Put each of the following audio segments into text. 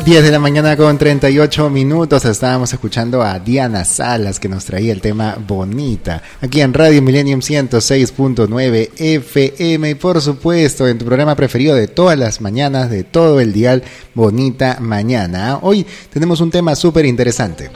10 de la mañana con 38 minutos. Estábamos escuchando a Diana Salas, que nos traía el tema Bonita, aquí en Radio Millennium 106.9 FM, y por supuesto en tu programa preferido de todas las mañanas, de todo el dial, Bonita Mañana. Hoy tenemos un tema súper interesante.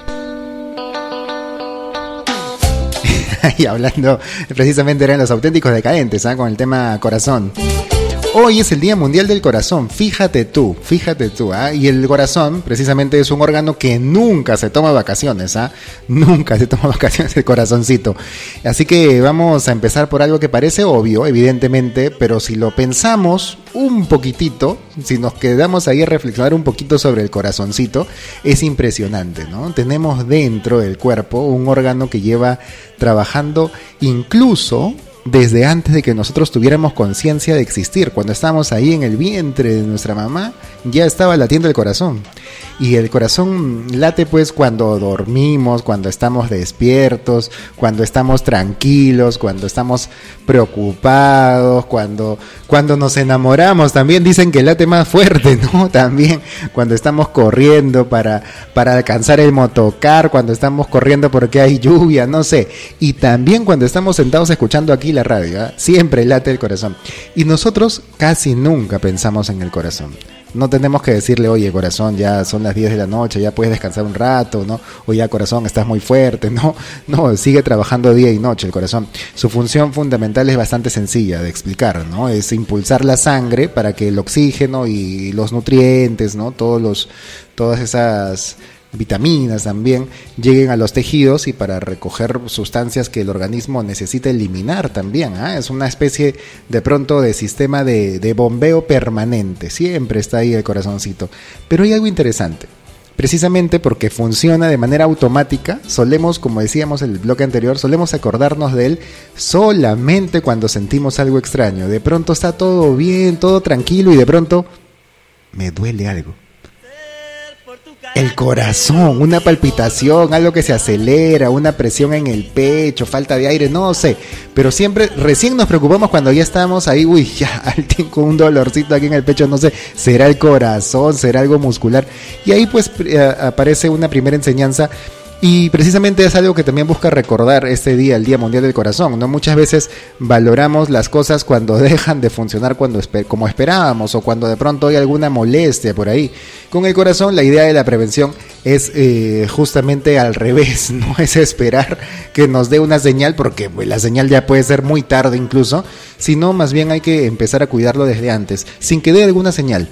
Y hablando, precisamente eran los auténticos decadentes, con el tema corazón. Hoy es el Día Mundial del Corazón, fíjate tú, y el corazón precisamente es un órgano que nunca se toma vacaciones, nunca se toma vacaciones el corazoncito. Así que vamos a empezar por algo que parece obvio, evidentemente, pero si lo pensamos un poquitito, si nos quedamos ahí a reflexionar un poquito sobre el corazoncito, es impresionante, ¿no? Tenemos dentro del cuerpo un órgano que lleva trabajando incluso desde antes de que nosotros tuviéramos conciencia de existir. Cuando estábamos ahí en el vientre de nuestra mamá, ya estaba latiendo el corazón. Y el corazón late pues cuando dormimos, cuando estamos despiertos, cuando estamos tranquilos, cuando estamos preocupados, cuando nos enamoramos. También dicen que late más fuerte, ¿no? También cuando estamos corriendo para alcanzar el motocar, cuando estamos corriendo porque hay lluvia, no sé. Y también cuando estamos sentados escuchando aquí la radio, siempre late el corazón. Y nosotros casi nunca pensamos en el corazón. No tenemos que decirle, oye, corazón, ya son las 10 de la noche, ya puedes descansar un rato, ¿no? O ya, corazón, estás muy fuerte, ¿no? No, sigue trabajando día y noche el corazón. Su función fundamental es bastante sencilla de explicar, ¿no? Es impulsar la sangre para que el oxígeno y los nutrientes, ¿no? Todas esas vitaminas también lleguen a los tejidos, y para recoger sustancias que el organismo necesita eliminar también. Es una especie de pronto de sistema de bombeo permanente, siempre está ahí el corazoncito. Pero hay algo interesante, precisamente porque funciona de manera automática. Solemos, como decíamos en el bloque anterior, solemos acordarnos de él solamente cuando sentimos algo extraño. De pronto está todo bien, todo tranquilo, y de pronto me duele algo. El corazón, una palpitación, algo que se acelera, una presión en el pecho, falta de aire, no sé. Pero siempre, recién nos preocupamos cuando ya estamos ahí, ya con un dolorcito aquí en el pecho, no sé, será el corazón, será algo muscular. Y ahí pues aparece una primera enseñanza. Y precisamente es algo que también busca recordar este día, el Día Mundial del Corazón, ¿no? Muchas veces valoramos las cosas cuando dejan de funcionar como esperábamos, o cuando de pronto hay alguna molestia por ahí. Con el corazón, la idea de la prevención es justamente al revés, no es esperar que nos dé una señal, porque la señal ya puede ser muy tarde incluso, sino más bien hay que empezar a cuidarlo desde antes, sin que dé alguna señal.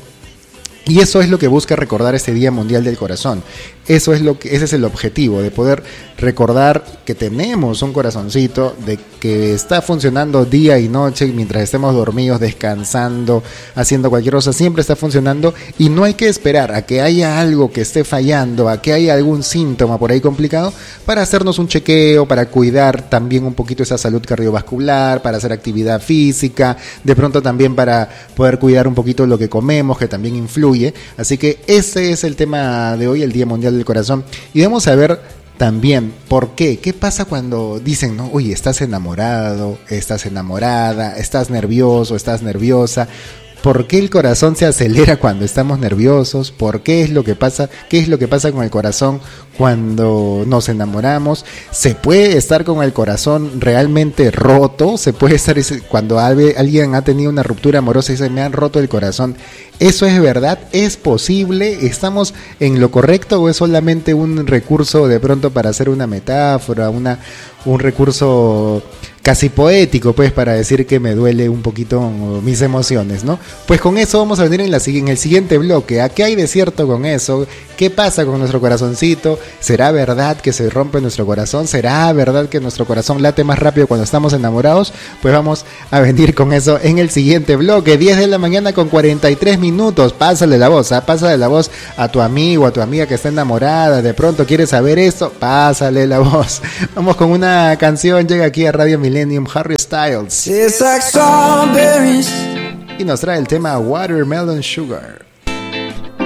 Y eso es lo que busca recordar este Día Mundial del Corazón. Ese es el objetivo, de poder recordar que tenemos un corazoncito, de que está funcionando día y noche mientras estemos dormidos, descansando, haciendo cualquier cosa, siempre está funcionando, y no hay que esperar a que haya algo que esté fallando, a que haya algún síntoma por ahí complicado para hacernos un chequeo, para cuidar también un poquito esa salud cardiovascular, para hacer actividad física, de pronto también para poder cuidar un poquito lo que comemos, que también influye. Así que ese es el tema de hoy, el Día Mundial del Corazón. Y vamos a ver también por qué. ¿Qué pasa cuando dicen, no, oye, estás enamorado, estás enamorada, estás nervioso, estás nerviosa? ¿Por qué el corazón se acelera cuando estamos nerviosos? ¿Por qué es lo que pasa? ¿Qué es lo que pasa con el corazón cuando nos enamoramos? ¿Se puede estar con el corazón realmente roto? ¿Se puede estar cuando alguien ha tenido una ruptura amorosa y dice, me han roto el corazón? ¿Eso es verdad? ¿Es posible? ¿Estamos en lo correcto o es solamente un recurso de pronto para hacer una metáfora, un recurso casi poético, pues, para decir que me duele un poquito mis emociones, ¿no? Pues con eso vamos a venir en el siguiente bloque. ¿A qué hay de cierto con eso? ¿Qué pasa con nuestro corazoncito? ¿Será verdad que se rompe nuestro corazón? ¿Será verdad que nuestro corazón late más rápido cuando estamos enamorados? Pues vamos a venir con eso en el siguiente bloque. 10 de la mañana con 43 minutos. Pásale la voz, pásale la voz a tu amigo, a tu amiga que está enamorada. De pronto quieres saber esto, pásale la voz. Vamos con una canción. Llega aquí a Radio Millennium Harry Styles. Y nos trae el tema Watermelon Sugar.